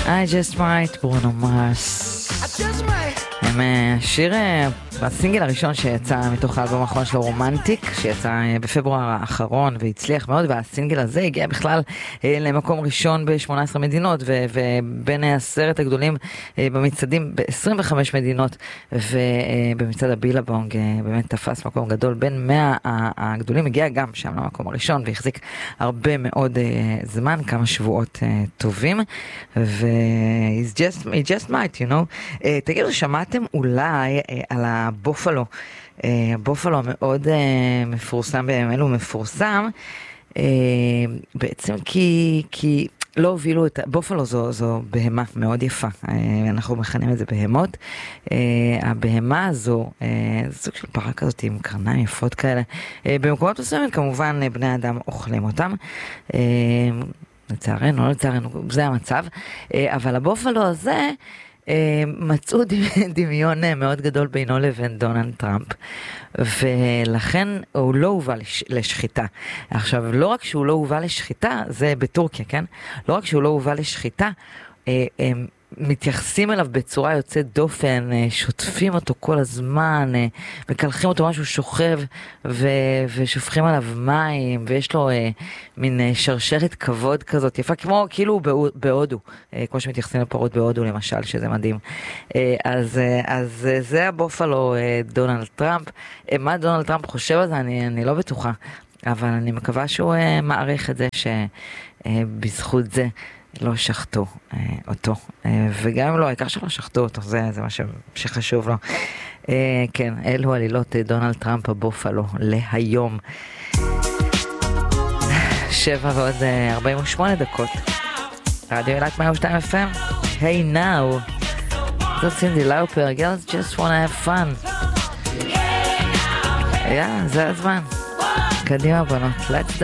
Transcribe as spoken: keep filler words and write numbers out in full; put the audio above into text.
I just might, ברונו מרס. I just might. הם שיר, הסינגל הראשון שיצא מתוך האלבום האחרון שלו, רומנטיק, שיצא בפברואר האחרון והצליח מאוד, והסינגל הזה הגיע בכלל למקום ראשון ב-שמונה עשרה מדינות, ובין העשרת הגדולים במצעדים ב-עשרים וחמש מדינות, ובמצעד הבילבונג באמת תפס מקום גדול, בין מאה הגדולים, הגיע גם שם למקום הראשון, והחזיק הרבה מאוד זמן, כמה שבועות טובים, ו-he just, he just might, you know. תגידו, שמעתם אולי על הבופלו, הבופלו המאוד מפורסם בימים אלו, מפורסם בעצם כי, כי לא הובילו את, בופלו זו, זו בהמה מאוד יפה, אנחנו מכנים את זה בהמות, הבהמה הזו, זה סוג של פרה כזאת עם קרניים יפות כאלה, במקומות מסוימים כמובן בני אדם אוכלים אותם, לצערנו, לא לצערנו, זה המצב, אבל הבופלו הזה, מצאו דמיון מאוד גדול בינו לבין דונלד טראמפ, ולכן הוא לא הובא לשחיטה. עכשיו, לא רק שהוא לא הובא לשחיטה, זה בטורקיה, כן? לא רק שהוא לא הובא לשחיטה, הם מתייחסים אליו בצורה יוצאת דופן, שוטפים אותו כל הזמן, מקלחים אותו משהו שוכב, ו- ושופכים עליו מים, ויש לו אה, מין שרשרת כבוד כזאת, יפה, כמו כאילו בהודו, אה, כמו שמתייחסים לפרות בהודו למשל, שזה מדהים. אה, אז, אה, אז אה, זה הבופלו אה, דונלד טראמפ. אה, מה דונלד טראמפ חושב על זה, אני, אני לא בטוחה, אבל אני מקווה שהוא אה, מעריך את זה, שבזכות אה, זה, לא שחטו אה, אותו, אה, וגם אם לא, העיקר שלא שחטו אותו, זה, זה מה ש, שחשוב לו. אה, כן, אלו עלילות דונלד טראמפ הבופלו להיום. שבע ועוד אה, ארבעים ושמונה דקות. רדיו אילת מאה ושתיים אף אם. Hey now. זאת סינדי לאופר, girls just wanna have fun. יא, yeah, זה הזמן. קדימה בנות, let's